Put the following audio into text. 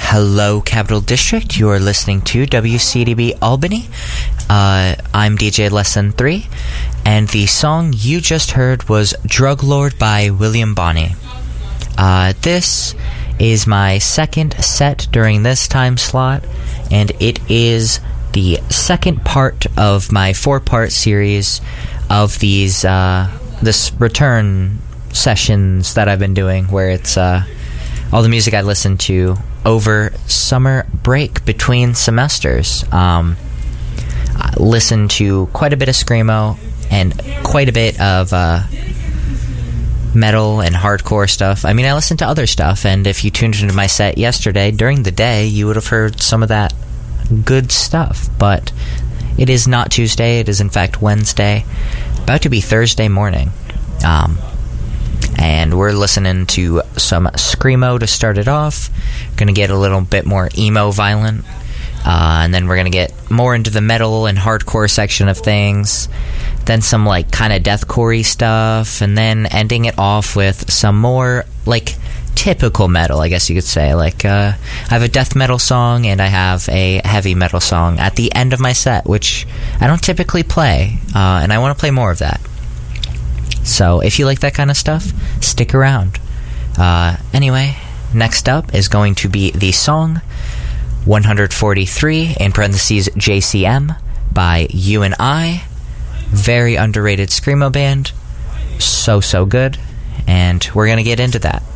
Hello, Capital District. You are listening to WCDB Albany. I'm DJ Lesson 3, and the song you just heard was Drug Lord by William Bonney. This is my second set during this time slot, and it is the second part of my 4-part series of these this return sessions that I've been doing, where it's all the music I listened to over summer break between semesters. I listened to quite a bit of Screamo and quite a bit of metal and hardcore stuff. I mean, I listened to other stuff, and if you tuned into my set yesterday during the day, you would have heard some of that good stuff. But it is not Tuesday, it is in fact Wednesday, about to be Thursday morning. And we're listening to some Screamo to start it off. Gonna get a little bit more emo violent, and then we're gonna get more into the metal and hardcore section of things, then some like kind of deathcore-y stuff, and then ending it off with some more like typical metal, I guess you could say. Like I have a death metal song and I have a heavy metal song at the end of my set, which I don't typically play, and I want to play more of that. So if you like that kind of stuff, stick around. Anyway, next up is going to be the song 143, in parentheses JCM, by You and I. Very underrated Screamo band. So good. And we're going to get into that.